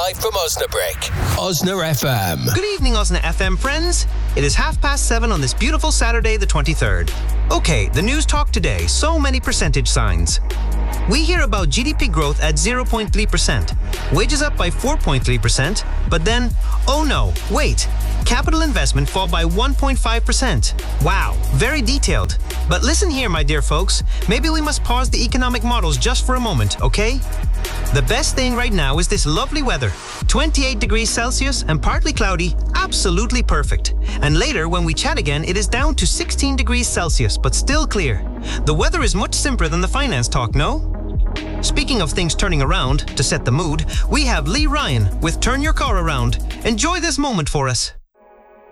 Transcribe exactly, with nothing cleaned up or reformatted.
live from Osnabrück. Osna F M. Good evening, Osna F M friends. It is half past seven on this beautiful Saturday, the twenty-third. Okay, the news talk today. So many percentage signs. We hear about G D P growth at zero point three percent, wages up by four point three percent, but then, oh no, wait, capital investment fall by one point five percent. Wow, very detailed. But listen here, my dear folks, maybe we must pause the economic models just for a moment, okay? The best thing right now is this lovely weather. twenty-eight degrees Celsius and partly cloudy, absolutely perfect. And later, when we chat again, it is down to sixteen degrees Celsius, but still clear. The weather is much simpler than the finance talk, no? Speaking of things turning around, to set the mood, we have Lee Ryan with Turn Your Car Around. Enjoy this moment for us.